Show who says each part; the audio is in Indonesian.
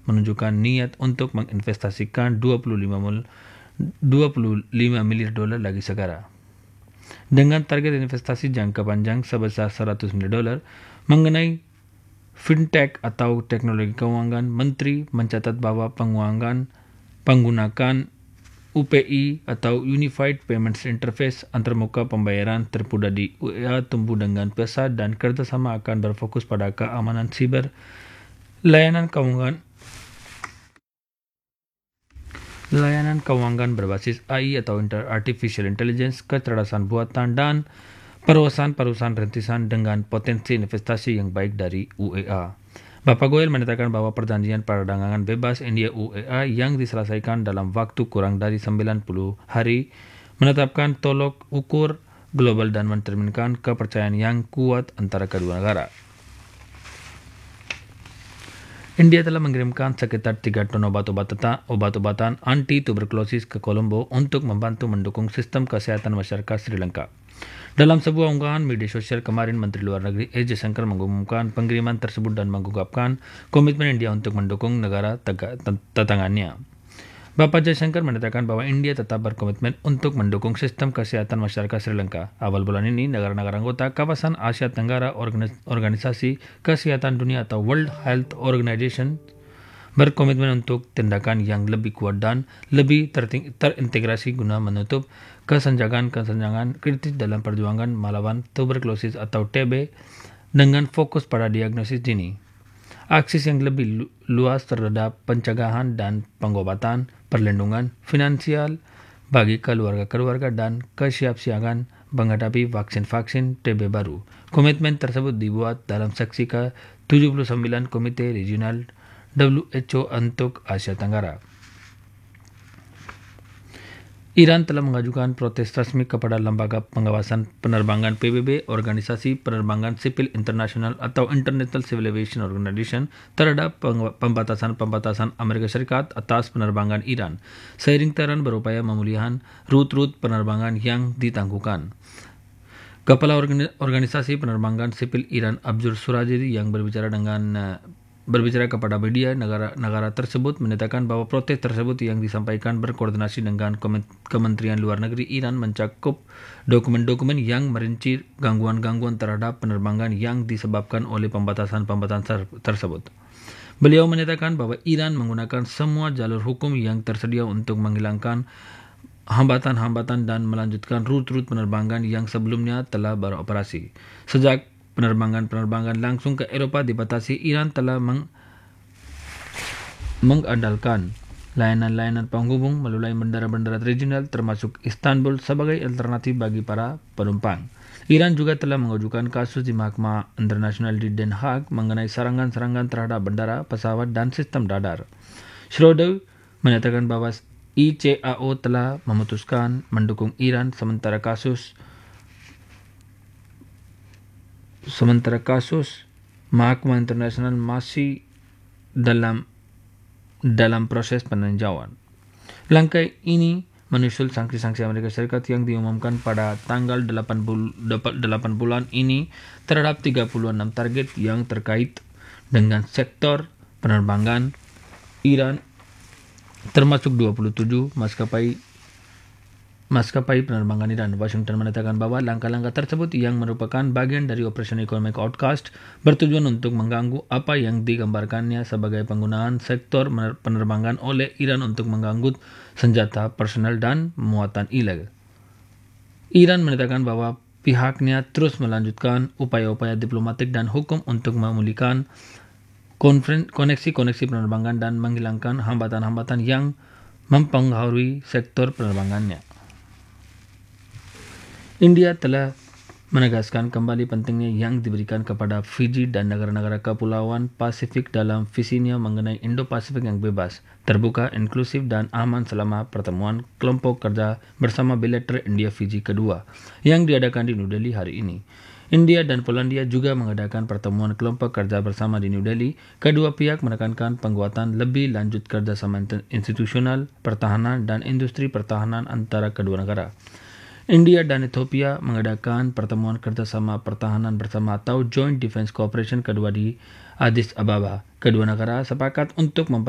Speaker 1: menunjukkan niat untuk menginvestasikan 25 miliar dolar lagi segera. Dengan target investasi jangka panjang sebesar 100 miliar dolar mengenai fintech atau teknologi keuangan, Menteri mencatat bahwa penggunaan UPI atau Unified Payments Interface antarmuka pembayaran terpusat di UEA tumbuh dengan pesat dan kerjasama akan berfokus pada keamanan siber, layanan keuangan berbasis AI atau Artificial Intelligence, kecerdasan buatan, dan perusahaan rintisan dengan potensi investasi yang baik dari UEA. Bapak Goel menyatakan bahwa perjanjian perdagangan bebas India-UEA yang diselesaikan dalam waktu kurang dari 90 hari menetapkan tolok ukur global dan mencerminkan kepercayaan yang kuat antara kedua negara. India telah mengirimkan sekitar 3 ton obat-obatan anti-tuberkulosis ke Colombo untuk membantu mendukung sistem kesehatan masyarakat Sri Lanka. Dalam sebuah unggahan media sosial kemarin, Menteri Luar Negeri S. Jaishankar mengumumkan pengiriman tersebut dan mengungkapkan komitmen India untuk mendukung negara tetangganya. Bapak Jaishankar menyatakan bahwa India tetap berkomitmen untuk mendukung sistem kesehatan masyarakat Sri Lanka. Awal bulan ini, negara-negara anggota kawasan Asia Tenggara Organisasi Kesehatan Dunia atau World Health Organization berkomitmen untuk tindakan yang lebih kuat dan lebih terintegrasi guna menutup kesenjangan kritis dalam perjuangan melawan tuberkulosis atau TB dengan fokus pada diagnosis dini, akses yang lebih luas terhadap pencegahan dan pengobatan, perlindungan finansial bagi keluarga-keluarga, dan kesiapsiagaan menghadapi vaksin-vaksin TB baru. Komitmen tersebut dibuat dalam seksi ke-79 Komite Regional WHO untuk Asia Tenggara. Iran telah mengajukan protes resmi kepada Lembaga Pengawasan Penerbangan PBB, Organisasi Penerbangan Sipil Internasional atau International Civil Aviation Organization terhadap pembatasan Amerika Serikat atas penerbangan Iran, seiring Tehran berupaya memulihkan rute penerbangan yang ditangguhkan. Kepala Organisasi Penerbangan Sipil Iran Abdur Surajiri yang berbicara kepada media negara tersebut menyatakan bahwa protes tersebut yang disampaikan berkoordinasi dengan Kementerian Luar Negeri Iran mencakup dokumen-dokumen yang merinci gangguan-gangguan terhadap penerbangan yang disebabkan oleh pembatasan tersebut. Beliau menyatakan bahwa Iran menggunakan semua jalur hukum yang tersedia untuk menghilangkan hambatan-hambatan dan melanjutkan rute penerbangan yang sebelumnya telah beroperasi. Sejak penerbangan langsung ke Eropa dibatasi, Iran telah mengandalkan layanan penghubung melalui bandara-bandara regional termasuk Istanbul sebagai alternatif bagi para penumpang. Iran juga telah mengajukan kasus di Mahkamah Internasional di Den Haag mengenai serangan-serangan terhadap bandara, pesawat, dan sistem radar. Schroeder menyatakan bahwa ICAO telah memutuskan mendukung Iran sementara kasus Mahkamah Internasional masih dalam proses peninjauan. Langkah ini menyusul sanksi-sanksi Amerika Serikat yang diumumkan pada tanggal 8 bulan ini terhadap 36 target yang terkait dengan sektor penerbangan Iran, termasuk 27 maskapai penerbangan Iran. Washington menyatakan bahwa langkah-langkah tersebut yang merupakan bagian dari Operation Economic Outcast bertujuan untuk mengganggu apa yang digambarkannya sebagai penggunaan sektor penerbangan oleh Iran untuk mengganggu senjata personel dan muatan ilegal. Iran menyatakan bahwa pihaknya terus melanjutkan upaya-upaya diplomatik dan hukum untuk memulihkan koneksi penerbangan dan menghilangkan hambatan-hambatan yang mempengaruhi sektor penerbangannya. India telah menegaskan kembali pentingnya yang diberikan kepada Fiji dan negara-negara kepulauan Pasifik dalam visinya mengenai Indo-Pasifik yang bebas, terbuka, inklusif, dan aman selama pertemuan kelompok kerja bersama bilateral India-Fiji kedua yang diadakan di New Delhi hari ini. India dan Polandia juga mengadakan pertemuan kelompok kerja bersama di New Delhi. Kedua pihak menekankan penguatan lebih lanjut kerjasama institusional, pertahanan, dan industri pertahanan antara kedua negara. India dan Ethiopia mengadakan pertemuan kerjasama pertahanan bersama atau Joint Defense Cooperation kedua di Addis Ababa. Kedua negara sepakat untuk